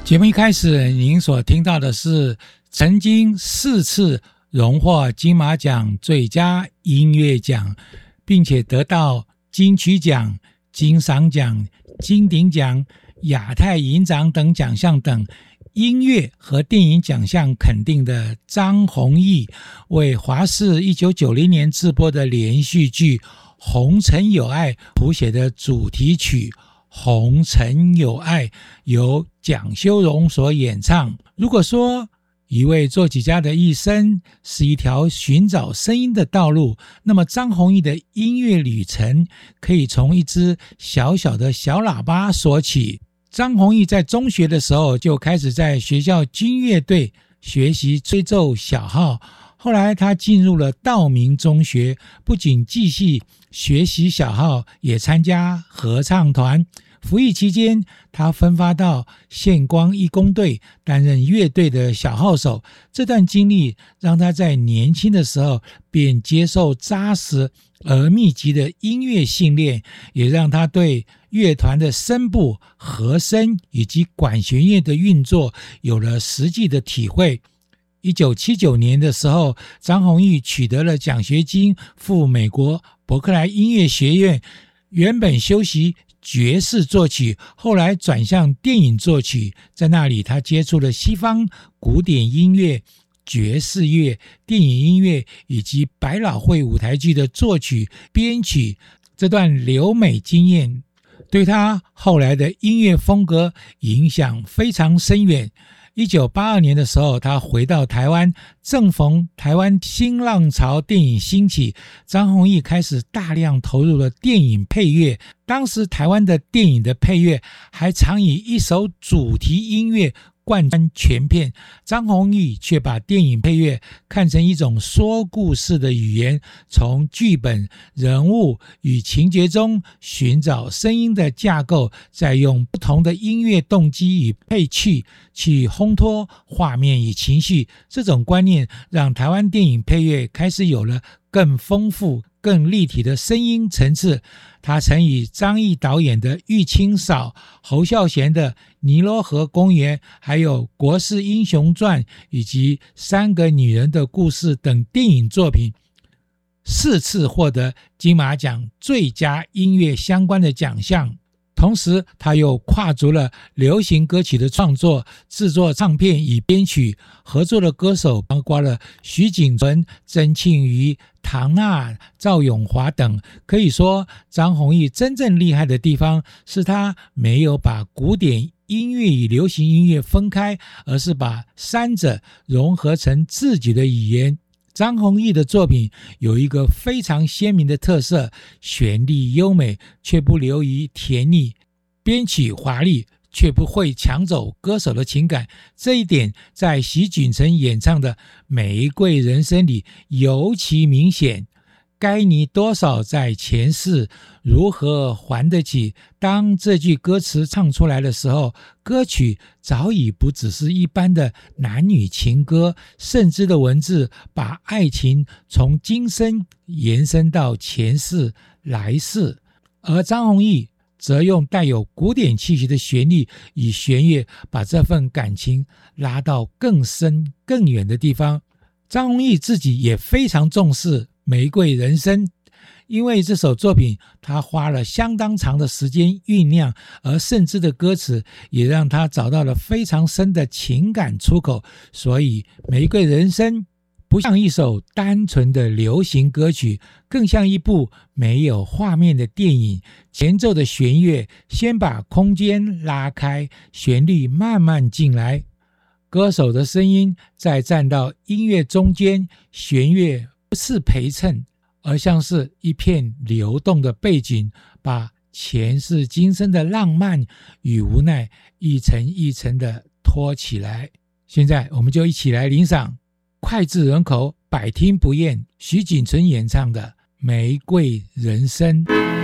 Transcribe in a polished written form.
节目一开始您所听到的是曾经4次荣获金马奖最佳音乐奖，并且得到金曲奖、金赏奖、金鼎奖、亚太银奖等奖项等音乐和电影奖项肯定的张弘毅，为华视1990年制播的连续剧《红尘有爱》谱写的主题曲《红尘有爱》由蒋修荣所演唱。如果说一位作曲家的一生是一条寻找声音的道路，那么张弘毅的音乐旅程可以从一只小小的小喇叭说起。张弘毅在中学的时候就开始在学校军乐队学习吹奏小号，后来他进入了道明中学，不仅继续学习小号，也参加合唱团。服役期间，他分发到县光义工队担任乐队的小号手。这段经历让他在年轻的时候便接受扎实而密集的音乐训练，也让他对乐团的声部、和声以及管弦乐的运作有了实际的体会。1979年的时候，张弘毅取得了奖学金赴美国伯克莱音乐学院，原本修习爵士作曲，后来转向电影作曲。在那里他接触了西方古典音乐、爵士乐、电影音乐以及百老汇舞台剧的作曲编曲。这段留美经验对他后来的音乐风格影响非常深远。1982年的时候，他回到台湾，正逢台湾新浪潮电影兴起，张弘毅开始大量投入了电影配乐。当时台湾的电影的配乐还常以一首主题音乐贯穿全片，张弘毅却把电影配乐看成一种说故事的语言，从剧本、人物与情节中寻找声音的架构，再用不同的音乐动机与配器去烘托画面与情绪。这种观念让台湾电影配乐开始有了更丰富、更立体的声音层次。他曾以张毅导演的《玉清嫂》、侯孝贤的《尼罗河公园》，还有《国士英雄传》以及《三个女人的故事》等电影作品4次获得金马奖最佳音乐相关的奖项。同时他又跨足了流行歌曲的创作、制作唱片与编曲，合作的歌手包括了徐锦纯、曾庆瑜、唐娜、赵咏华等。可以说张弘毅真正厉害的地方是他没有把古典音乐与流行音乐分开，而是把三者融合成自己的语言。张弘毅的作品有一个非常鲜明的特色，旋律优美却不流于甜腻，编曲华丽却不会抢走歌手的情感。这一点在徐锦成演唱的《玫瑰人生》里尤其明显。该你多少在前世，如何还得起？当这句歌词唱出来的时候，歌曲早已不只是一般的男女情歌，甚至的文字把爱情从今生延伸到前世、来世。而张弘毅则用带有古典气息的旋律与弦乐，把这份感情拉到更深更远的地方。张弘毅自己也非常重视玫瑰人生，因为这首作品他花了相当长的时间酝酿，而甚至的歌词也让他找到了非常深的情感出口。所以玫瑰人生不像一首单纯的流行歌曲，更像一部没有画面的电影。前奏的弦乐先把空间拉开，旋律慢慢进来，歌手的声音再站到音乐中间，弦乐不是陪衬，而像是一片流动的背景，把前世今生的浪漫与无奈一层一层的托起来。现在我们就一起来欣赏脍炙人口、百听不厌徐锦纯演唱的《玫瑰人生》。